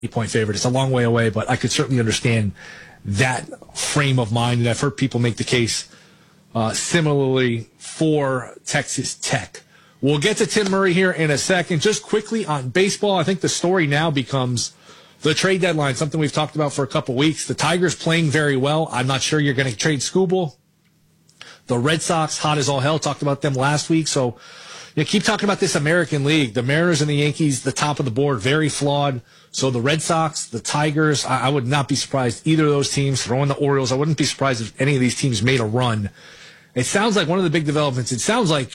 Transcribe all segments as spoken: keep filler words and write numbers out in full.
point favorite. It's a long way away, but I could certainly understand that frame of mind. And I've heard people make the case uh, similarly for Texas Tech. We'll get to Tim Murray here in a second. Just quickly on baseball, I think the story now becomes the trade deadline, something we've talked about for a couple weeks. The Tigers playing very well. I'm not sure you're going to trade Skubal. The Red Sox, hot as all hell, talked about them last week. So you know, keep talking about this American League. The Mariners and the Yankees, the top of the board, very flawed. So the Red Sox, the Tigers, I, I would not be surprised either of those teams. Throwing the Orioles, I wouldn't be surprised if any of these teams made a run. It sounds like one of the big developments, it sounds like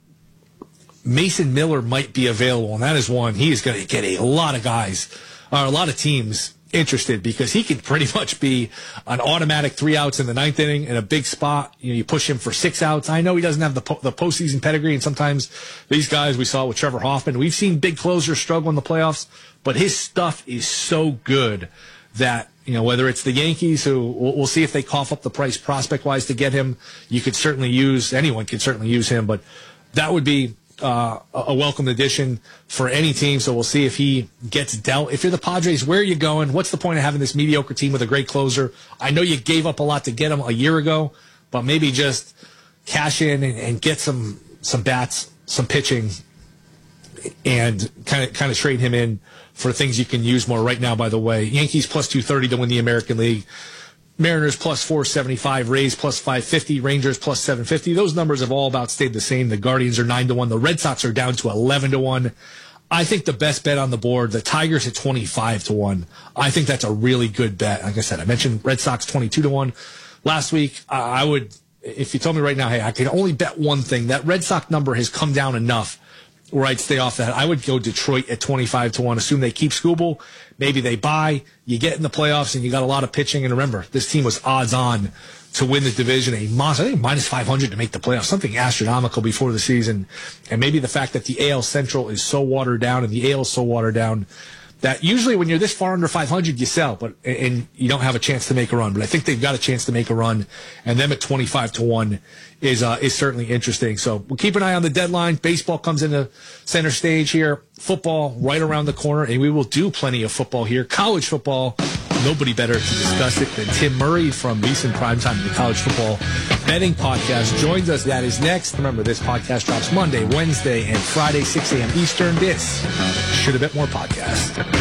Mason Miller might be available, and that is one. He is going to get a lot of guys, or a lot of teams interested, because he could pretty much be an automatic three outs in the ninth inning in a big spot. You know, you push him for six outs. I know he doesn't have the po- the postseason pedigree, and sometimes these guys we saw with Trevor Hoffman, we've seen big closers struggle in the playoffs, but his stuff is so good that, you know, whether it's the Yankees, who we'll, we'll see if they cough up the price prospect wise to get him, you could certainly use, anyone could certainly use him, but that would be Uh, a welcome addition for any team, so we'll see if he gets dealt. If you're the Padres, where are you going? What's the point of having this mediocre team with a great closer? I know you gave up a lot to get him a year ago, but maybe just cash in and, and get some some bats, some pitching, and kind of kind of trade him in for things you can use more right now. By the way, Yankees plus two thirty to win the American League. Mariners plus four seventy-five, Rays plus five fifty, Rangers plus seven fifty. Those numbers have all about stayed the same. The Guardians are nine to one. The Red Sox are down to eleven to one. I think the best bet on the board, the Tigers at twenty-five to one. I think that's a really good bet. Like I said, I mentioned Red Sox twenty-two to one last week. Uh, I would, if you told me right now, hey, I can only bet one thing, that Red Sox number has come down enough where I'd stay off that. I would go Detroit at twenty-five to one. Assume they keep Skubal. Maybe they buy. You get in the playoffs and you got a lot of pitching. And remember, this team was odds on to win the division. A monster, I think minus five hundred to make the playoffs. Something astronomical before the season. And maybe the fact that the A L Central is so watered down and the A L is so watered down that usually when you're this far under five hundred, you sell, but and you don't have a chance to make a run. But I think they've got a chance to make a run, and them at twenty-five to one is uh, is certainly interesting. So we'll keep an eye on the deadline. Baseball comes into center stage here. Football right around the corner, and we will do plenty of football here. College football, nobody better to discuss it than Tim Murray from VSiN Primetime, the College Football Betting Podcast, joins us. That is next. Remember, this podcast drops Monday, Wednesday, and Friday, six a.m. Eastern. This Should Have Bet More podcast.